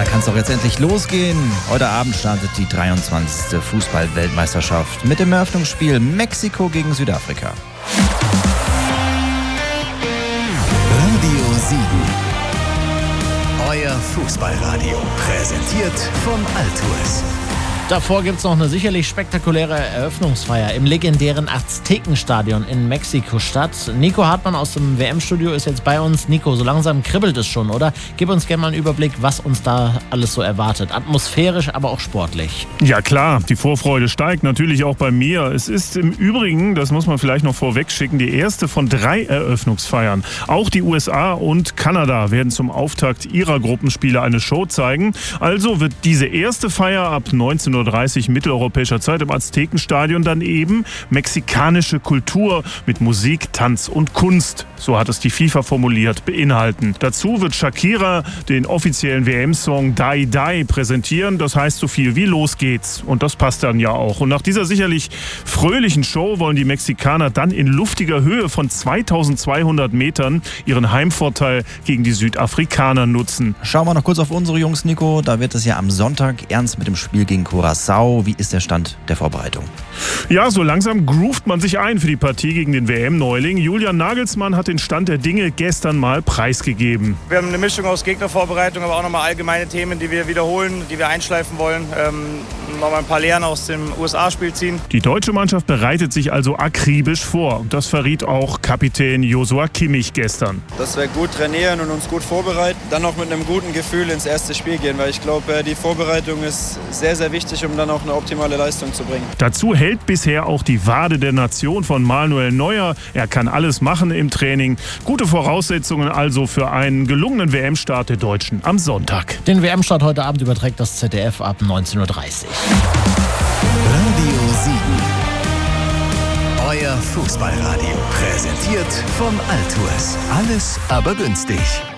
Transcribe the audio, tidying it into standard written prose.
kann es doch jetzt endlich losgehen. Heute Abend startet die 23. Fußball-Weltmeisterschaft mit dem Eröffnungsspiel Mexiko gegen Südafrika. Radio Siegen. Euer Fußballradio. Präsentiert von Altues. Davor gibt es noch eine sicherlich spektakuläre Eröffnungsfeier im legendären Aztekenstadion in Mexiko-Stadt. Nico Hartmann aus dem WM-Studio ist jetzt bei uns. Nico, so langsam kribbelt es schon, oder? Gib uns gerne mal einen Überblick, was uns da alles so erwartet. Atmosphärisch, aber auch sportlich. Ja klar, die Vorfreude steigt natürlich auch bei mir. Es ist im Übrigen, das muss man vielleicht noch vorweg schicken, die erste von 3 Eröffnungsfeiern. Auch die USA und Kanada werden zum Auftakt ihrer Gruppenspiele eine Show zeigen. Also wird diese erste Feier ab 19:30 mitteleuropäischer Zeit im Aztekenstadion dann eben mexikanische Kultur mit Musik, Tanz und Kunst, so hat es die FIFA formuliert, beinhalten. Dazu wird Shakira den offiziellen WM-Song Die Die präsentieren. Das heißt so viel wie Los geht's. Und das passt dann ja auch. Und nach dieser sicherlich fröhlichen Show wollen die Mexikaner dann in luftiger Höhe von 2200 Metern ihren Heimvorteil gegen die Südafrikaner nutzen. Schauen wir noch kurz auf unsere Jungs, Nico. Da wird es ja am Sonntag ernst mit dem Spiel gegen Curaçao. Wie ist der Stand der Vorbereitung? Ja, so langsam groovt man sich ein für die Partie gegen den WM-Neuling. Julian Nagelsmann hat den Stand der Dinge gestern mal preisgegeben. Wir haben eine Mischung aus Gegnervorbereitung, aber auch nochmal allgemeine Themen, die wir wiederholen, die wir einschleifen wollen. Nochmal ein paar Lehren aus dem USA-Spiel ziehen. Die deutsche Mannschaft bereitet sich also akribisch vor. Das verriet auch Kapitän Joshua Kimmich gestern. Dass wir gut trainieren und uns gut vorbereiten, dann noch mit einem guten Gefühl ins erste Spiel gehen, weil ich glaube, die Vorbereitung ist sehr, sehr wichtig, um dann auch eine optimale Leistung zu bringen. Dazu hält bisher auch die Wade der Nation von Manuel Neuer. Er kann alles machen im Training. Gute Voraussetzungen also für einen gelungenen WM-Start der Deutschen am Sonntag. Den WM-Start heute Abend überträgt das ZDF ab 19:30 Uhr. Radio Siegen. Euer Fußballradio. Präsentiert von Altues. Alles aber günstig.